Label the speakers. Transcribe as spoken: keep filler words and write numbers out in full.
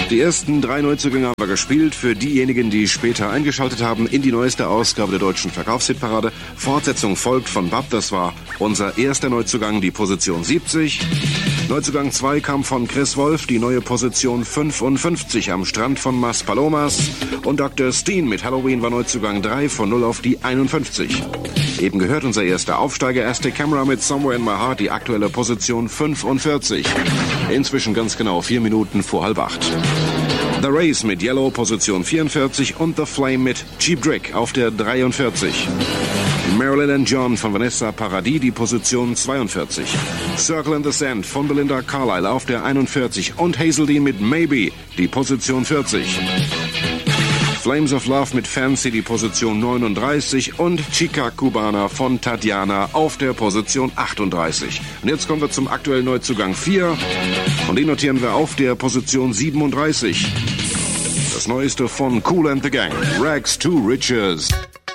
Speaker 1: Die ersten drei Neuzugänge haben wir gespielt. Für diejenigen, die später eingeschaltet haben, in die neueste Ausgabe der deutschen Verkaufshitparade. Fortsetzung folgt von Bab. Das war unser erster Neuzugang, die Position siebzig. Neuzugang zwei kam von Chris Wolf, die neue Position fünfundfünfzig am Strand von Mas Palomas. Und Doktor Steen mit Halloween war Neuzugang drei von null auf die einundfünfzig. Eben gehört unser erster Aufsteiger, Aztec Camera mit Somewhere in My Heart, die aktuelle Position fünfundvierzig. Inzwischen ganz genau vier Minuten vor halb acht. The Race mit Yellow, Position vierundvierzig und The Flame mit Cheap Trick auf der dreiundvierzig. Marilyn and John von Vanessa Paradis, die Position zweiundvierzig. Circle in the Sand von Belinda Carlisle auf der einundvierzig und Hazeldean mit Maybe, die Position vierzig. Flames of Love mit Fancy, die Position neununddreißig und Chica Cubana von Tatjana auf der Position achtunddreißig. Und jetzt kommen wir zum aktuellen Neuzugang vier und den notieren wir auf der Position siebenunddreißig. Das Neueste von Kool and the Gang, Rags to Riches.